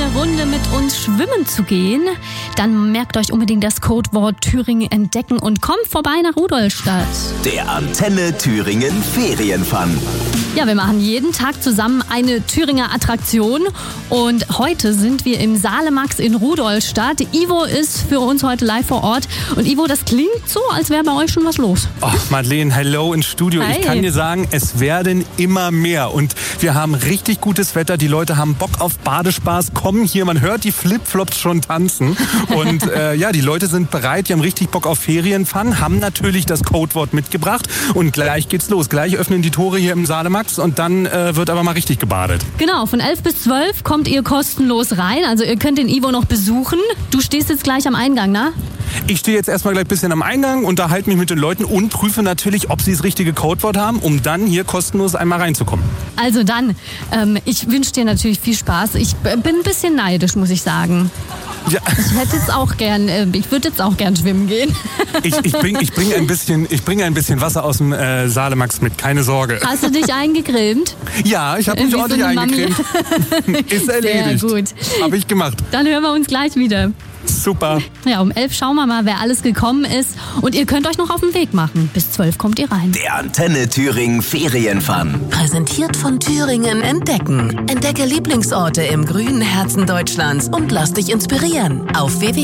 Runde mit uns schwimmen zu gehen, dann merkt euch unbedingt das Codewort Thüringen entdecken und kommt vorbei nach Rudolstadt. Der Antenne Thüringen Ferienfun. Ja, wir machen jeden Tag zusammen eine Thüringer Attraktion und heute sind wir im Salemax in Rudolstadt. Ivo ist für uns heute live vor Ort und Ivo, das klingt so, als wäre bei euch schon was los. Oh, Madeleine, hello ins Studio. Hi. Ich kann dir sagen, es werden immer mehr und wir haben richtig gutes Wetter. Die Leute haben Bock auf Badespaß, kommen hier, man hört die Flipflops schon tanzen und die Leute sind bereit, die haben richtig Bock auf Ferienfun, haben natürlich das Codewort mitgebracht und gleich geht's los. Gleich öffnen die Tore hier im Salemax und dann wird aber mal richtig gebadet. Genau, von 11 bis 12 kommt ihr kostenlos rein, also ihr könnt den Ivo noch besuchen. Du stehst jetzt gleich am Eingang, ne? Ich stehe jetzt erstmal gleich ein bisschen am Eingang, unterhalte mich mit den Leuten und prüfe natürlich, ob sie das richtige Codewort haben, um dann hier kostenlos einmal reinzukommen. Also dann, ich wünsche dir natürlich viel Spaß. Ich bin ein bisschen neidisch, muss ich sagen. Ja. Ich würde jetzt auch gern schwimmen gehen. Ich bring ein bisschen Wasser aus dem Salemax mit, keine Sorge. Hast du dich eingecremt? Ja, ich habe mich ordentlich eingecremt. Ist erledigt. Sehr gut. Habe ich gemacht. Dann hören wir uns gleich wieder. Super. Ja, um 11 schauen wir mal, wer alles gekommen ist. Und ihr könnt euch noch auf den Weg machen. Bis 12 kommt ihr rein. Der Antenne Thüringen Ferienfun. Präsentiert von Thüringen entdecken. Entdecke Lieblingsorte im grünen Herzen Deutschlands und lass dich inspirieren. Auf